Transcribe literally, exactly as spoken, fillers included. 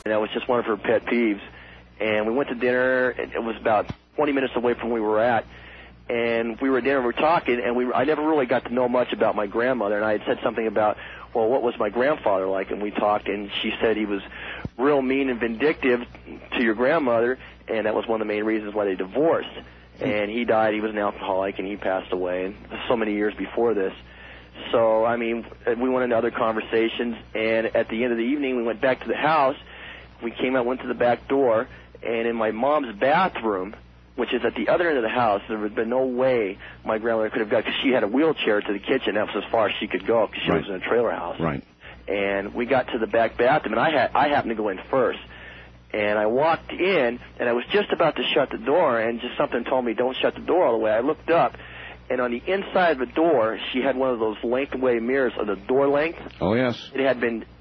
And that was just one of her pet peeves. And we went to dinner, and it was about twenty minutes away from where we were at. And we were at dinner, we were talking, and we I never really got to know much about my grandmother. And I had said something about, well, what was my grandfather like? And we talked, and she said he was real mean and vindictive to your grandmother, and that was one of the main reasons why they divorced. And he died, he was an alcoholic, and he passed away, and so many years before this. So, I mean, we went into other conversations, and at the end of the evening, we went back to the house. We came out, went to the back door, and in my mom's bathroom, which is at the other end of the house, there would have been no way my grandmother could have got, because she had a wheelchair to the kitchen. That was as far as she could go, because she right. was in a trailer house. Right. And we got to the back bathroom, and I had I happened to go in first. And I walked in, and I was just about to shut the door, and just something told me, don't shut the door all the way. I looked up, and on the inside of the door, she had one of those length-away mirrors of the door length. Oh, yes. It had been